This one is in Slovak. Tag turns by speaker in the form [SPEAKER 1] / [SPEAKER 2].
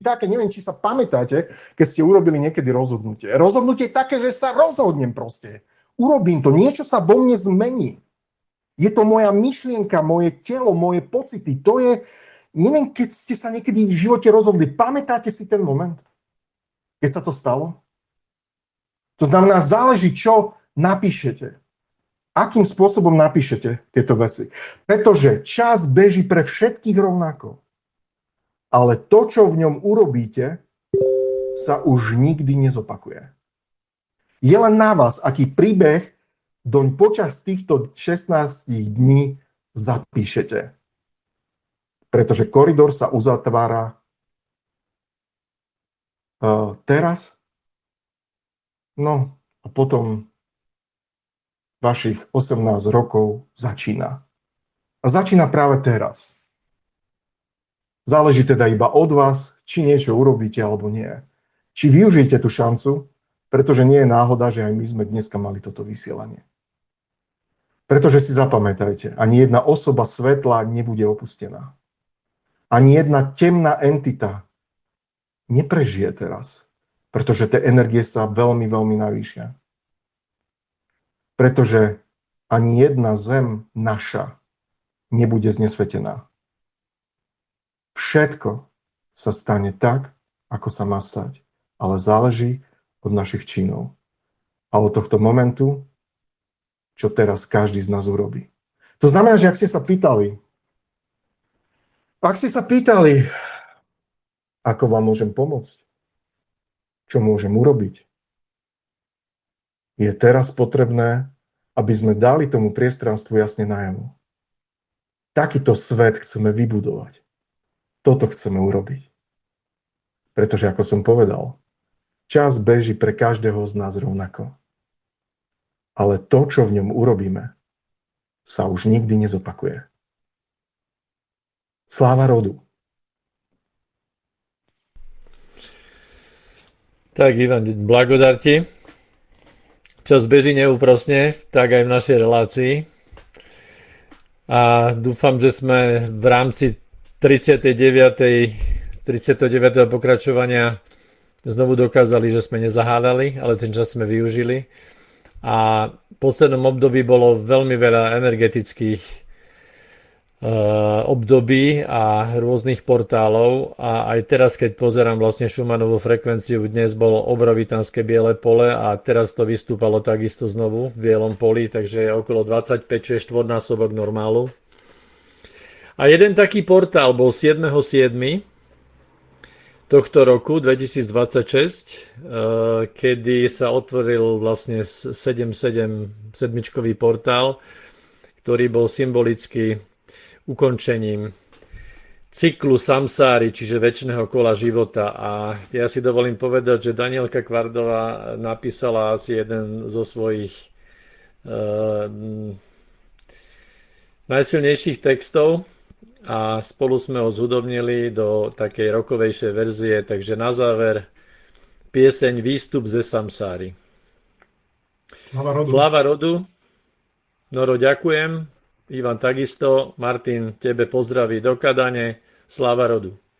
[SPEAKER 1] také, neviem, či sa pamätáte, keď ste urobili niekedy rozhodnutie. Rozhodnutie je také, že sa rozhodnem proste. Urobím to, niečo sa vo mne zmení. Je to moja myšlienka, moje telo, moje pocity. To je, neviem, keď ste sa niekedy v živote rozhodli, pamätáte si ten moment, keď sa to stalo? To znamená, záleží, čo napíšete. Akým spôsobom napíšete tieto veci. Pretože čas beží pre všetkých rovnako. Ale to, čo v ňom urobíte, sa už nikdy nezopakuje. Je len na vás, aký príbeh doň počas týchto 16 dní zapíšete. Pretože koridor sa uzatvára teraz, no a potom vašich 18 rokov začína. A začína práve teraz. Záleží teda iba od vás, či niečo urobíte alebo nie. Či využijete tú šancu, pretože nie je náhoda, že aj my sme dneska mali toto vysielanie. Pretože si zapamätajte, ani jedna osoba svetla nebude opustená. Ani jedna temná entita neprežije teraz, pretože tie energie sa veľmi, veľmi navýšia. Pretože ani jedna zem naša nebude znesvetená. Všetko sa stane tak, ako sa má stať, ale záleží od našich činov. A od tohto momentu, čo teraz každý z nás urobí. To znamená, že ak ste sa pýtali, ako vám môžem pomôcť, čo môžem urobiť, je teraz potrebné, aby sme dali tomu priestranstvu jasne najavo. Takýto svet chceme vybudovať. Toto chceme urobiť. Pretože, ako som povedal, čas beží pre každého z nás rovnako. Ale to, čo v ňom urobíme, sa už nikdy nezopakuje. Sláva rodu.
[SPEAKER 2] Tak, Ivan, blagodár ti. Čas beží neúprosne, tak aj v našej relácii. A dúfam, že sme v rámci 39. pokračovania znovu dokázali, že sme nezahádali, ale ten čas sme využili. A v poslednom období bolo veľmi veľa energetických období a rôznych portálov. A aj teraz, keď pozerám vlastne Schumannovú frekvenciu, dnes bolo obrovitánske biele pole a teraz to vystúpalo takisto znovu v bielom poli, takže je okolo 25, čo je štvornásobok normálu. A jeden taký portál bol 7.7. tohto roku 2026, kedy sa otvoril vlastne 7.7 portál, ktorý bol symbolicky ukončením cyklu samsáry, čiže večného kola života. A ja si dovolím povedať, že Danielka Kvardová napísala asi jeden zo svojich najsilnejších textov a spolu sme ho zhudobnili do takej rokovejšej verzie, takže na záver pieseň Výstup ze samsáry. Sláva rodu. Noro, ďakujem. Ivan takisto. Martin, tebe pozdraví do Kadane. Sláva rodu.